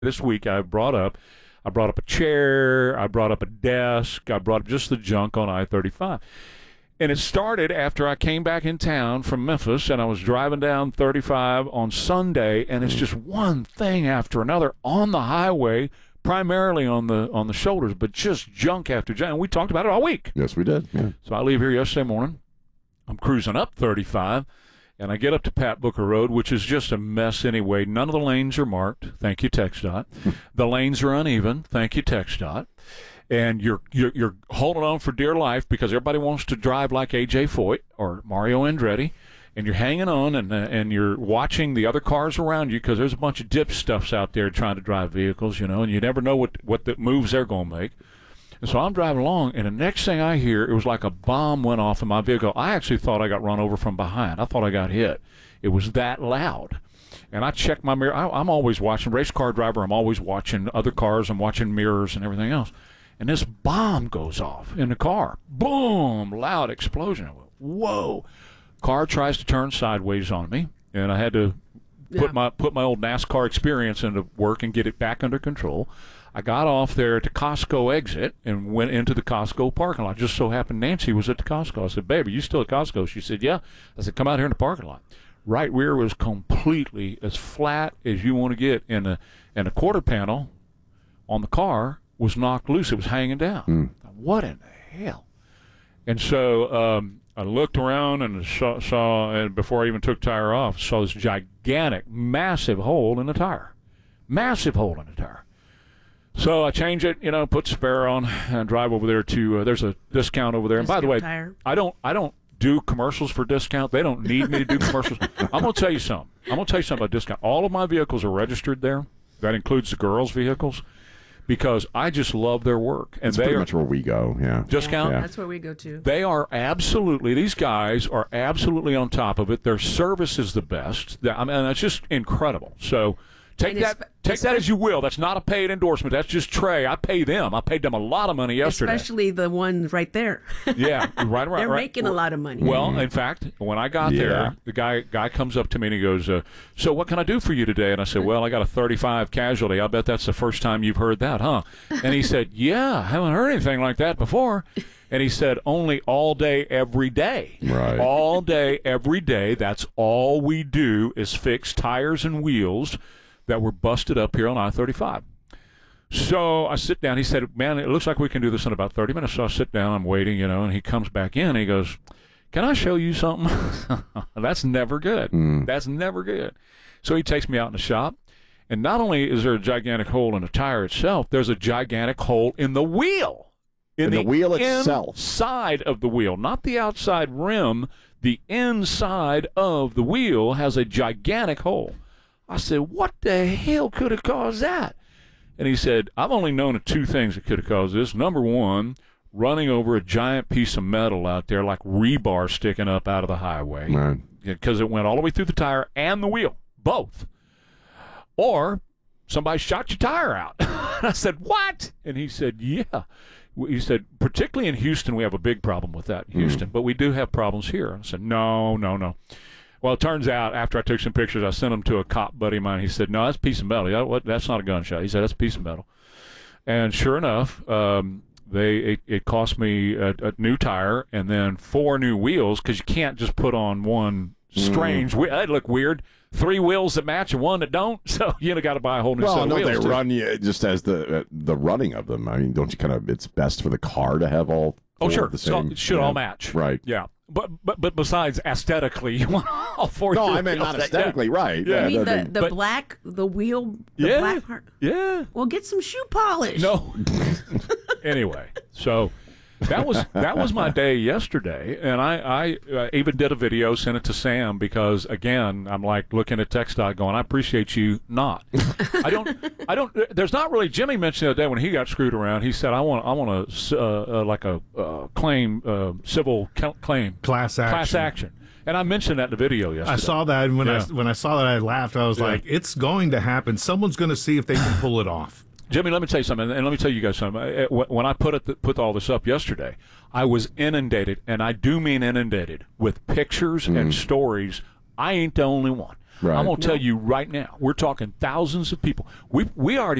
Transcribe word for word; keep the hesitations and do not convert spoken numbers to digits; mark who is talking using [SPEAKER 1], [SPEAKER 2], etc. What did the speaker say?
[SPEAKER 1] This week I brought up, I brought up a chair, I brought up a desk, I brought up just the junk on I thirty-five. And it started after I came back in town from Memphis, and I was driving down thirty-five on Sunday, and it's just one thing after another on the highway, primarily on the on the shoulders, but just junk after junk. And we talked about it all week.
[SPEAKER 2] Yes, we did. Yeah.
[SPEAKER 1] So I leave here yesterday morning. I'm cruising up thirty-five, and I get up to Pat Booker Road, which is just a mess anyway. None of the lanes are marked. Thank you, TxDOT. The lanes are uneven. Thank you, TxDOT. And you're, you're you're holding on for dear life because everybody wants to drive like A J Foyt or Mario Andretti, and you're hanging on and uh, and you're watching the other cars around you because there's a bunch of dip stuffs out there trying to drive vehicles, you know, and you never know what what the moves they're going to make. And so I'm driving along, and the next thing I hear, it was like a bomb went off in my vehicle. I actually thought I got run over from behind. I thought I got hit. It was that loud. And I checked my mirror. I, I'm always watching, race car driver, I'm always watching other cars. I'm watching mirrors and everything else. And this bomb goes off in the car. Boom! Loud explosion. I went, whoa. Car tries to turn sideways on me, and I had to put
[SPEAKER 3] Yeah.
[SPEAKER 1] my put my old NASCAR experience into work and get it back under control. I got off there at the Costco exit and went into the Costco parking lot. Just so happened Nancy was at the Costco. I said, babe, are you still at Costco? She said, yeah. I said, come out here in the parking lot. Right rear was completely as flat as you want to get, and the, and the quarter panel on the car was knocked loose. It was hanging down.
[SPEAKER 2] Mm.
[SPEAKER 1] What in the hell? And so um, I looked around and saw, saw, and before I even took tire off, saw this gigantic, massive hole in the tire. Massive hole in the tire. So I change it, you know, put spare on, and drive over there to. Uh, there's a discount over there. And by the way,
[SPEAKER 3] Discount tire.
[SPEAKER 1] I don't, I don't do commercials for discount. They don't need me to do commercials. I'm going to tell you something. I'm going to tell you something about discount. All of my vehicles are registered there. That includes the girls' vehicles, because I just love their work. And
[SPEAKER 2] That's
[SPEAKER 1] they
[SPEAKER 2] pretty
[SPEAKER 1] are
[SPEAKER 2] much where we go. Yeah.
[SPEAKER 1] discount.
[SPEAKER 2] Yeah.
[SPEAKER 3] That's where we go to.
[SPEAKER 1] They are absolutely, these guys are absolutely on top of it. Their service is the best. I mean, that's just incredible. So take
[SPEAKER 3] And
[SPEAKER 1] that
[SPEAKER 3] espe-
[SPEAKER 1] take that as you will. That's not a paid endorsement. That's just Trey. I pay them. I paid them a lot of money yesterday.
[SPEAKER 3] Especially the ones right there.
[SPEAKER 1] Yeah, right, right,
[SPEAKER 3] They're
[SPEAKER 1] right.
[SPEAKER 3] making a lot of money.
[SPEAKER 1] Well, in fact, when I got
[SPEAKER 2] Yeah.
[SPEAKER 1] there, the guy guy comes up to me and he goes, uh, so what can I do for you today? And I said, well, I got a thirty-five casualty. I bet that's the first time you've heard that, huh? And he said, yeah, I haven't heard anything like that before. And he said, only all day, every day.
[SPEAKER 2] Right.
[SPEAKER 1] All day, every day. That's all we do is fix tires and wheels that were busted up here on I thirty-five. So I sit down. He said, man, it looks like we can do this in about thirty minutes. So I sit down. I'm waiting, you know, and he comes back in. And he goes, can I show you something? That's never good.
[SPEAKER 2] Mm.
[SPEAKER 1] That's never good. So he takes me out in the shop. And not only is there a gigantic hole in the tire itself, there's a gigantic hole in the wheel.
[SPEAKER 2] In the wheel itself.
[SPEAKER 1] Inside of the wheel, not the outside rim. The inside of the wheel has a gigantic hole. I said, what the hell could have caused that? And he said, I've only known of two things that could have caused this. Number one, running over a giant piece of metal out there like rebar sticking up out of the highway,
[SPEAKER 2] Right.
[SPEAKER 1] because it went all the way through the tire and the wheel, both. Or somebody shot your tire out. I said, what? And he said, yeah. He said, particularly in Houston, we have a big problem with that in Houston, but we do have problems here. I said, no, no, no. Well, it turns out after I took some pictures, I sent them to a cop buddy of mine. He said, no, that's a piece of metal. Yeah, what? That's not a gunshot. He said, that's a piece of metal. And sure enough, um, they it, it cost me a, a new tire and then four new wheels, because you can't just put on one strange wheel. That'd look weird. Three wheels that match and one that don't. So you know, got to buy a whole new
[SPEAKER 2] Well,
[SPEAKER 1] set of
[SPEAKER 2] no,
[SPEAKER 1] wheels.
[SPEAKER 2] they
[SPEAKER 1] too.
[SPEAKER 2] run you just as the uh, the running of them. I mean, don't you kind of? It's best for the car to have all.
[SPEAKER 1] Oh,
[SPEAKER 2] four
[SPEAKER 1] sure.
[SPEAKER 2] of the
[SPEAKER 1] So
[SPEAKER 2] same.
[SPEAKER 1] it should
[SPEAKER 2] yeah.
[SPEAKER 1] all match.
[SPEAKER 2] Right.
[SPEAKER 1] Yeah. But but but besides aesthetically, you want all four.
[SPEAKER 2] No,
[SPEAKER 1] of your
[SPEAKER 2] I meant
[SPEAKER 1] wheels
[SPEAKER 2] not
[SPEAKER 1] that-
[SPEAKER 2] aesthetically. Right.
[SPEAKER 1] Yeah.
[SPEAKER 3] I mean,
[SPEAKER 2] no,
[SPEAKER 3] the,
[SPEAKER 2] no,
[SPEAKER 3] the
[SPEAKER 1] but-
[SPEAKER 3] black, the wheel, the
[SPEAKER 1] Yeah.
[SPEAKER 3] black part.
[SPEAKER 1] Yeah.
[SPEAKER 3] Well, get some shoe polish.
[SPEAKER 1] No. Anyway, so that was that was my day yesterday, and I I uh, even did a video, sent it to Sam, because again I'm like looking at TxDOT going, I appreciate you not. I don't I don't. There's not really. Jimmy mentioned the other day when he got screwed around. He said I want I want a uh, uh, like a uh, claim uh, civil ca- claim
[SPEAKER 4] Class action.
[SPEAKER 1] class action, and I mentioned that in the video yesterday.
[SPEAKER 4] I saw that, and when
[SPEAKER 1] Yeah.
[SPEAKER 4] I when I saw that, I laughed. I was
[SPEAKER 1] Yeah.
[SPEAKER 4] like, "It's going to happen. Someone's going to see if they can pull it off."
[SPEAKER 1] Jimmy, let me tell you something, and let me tell you guys something. Uh, When I put it, put all this up yesterday, I was inundated, and I do mean inundated, with pictures and stories. I ain't the only one.
[SPEAKER 2] Right.
[SPEAKER 1] I'm going to tell you right now, we're talking thousands of people. We we already